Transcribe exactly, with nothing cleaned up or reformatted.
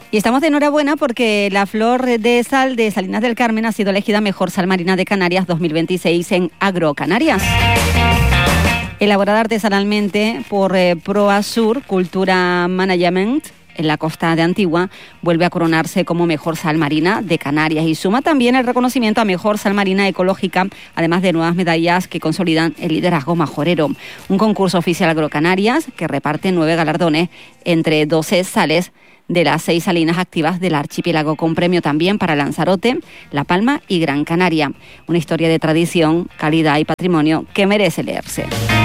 Y estamos de enhorabuena porque la flor de sal de Salinas del Carmen ha sido elegida mejor sal marina de Canarias dos mil veintiséis en Agrocanarias. Elaborada artesanalmente por eh, Proasur Cultura Management en la costa de Antigua, vuelve a coronarse como mejor sal marina de Canarias y suma también el reconocimiento a mejor sal marina ecológica, además de nuevas medallas que consolidan el liderazgo majorero. Un concurso oficial Agrocanarias que reparte nueve galardones entre doce sales de las seis salinas activas del archipiélago, con premio también para Lanzarote, La Palma y Gran Canaria. Una historia de tradición, calidad y patrimonio que merece leerse.